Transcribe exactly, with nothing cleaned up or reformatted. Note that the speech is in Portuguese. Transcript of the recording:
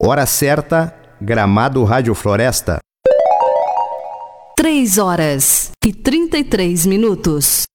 Hora certa, Gramado Rádio Floresta. Três horas e trinta e três minutos.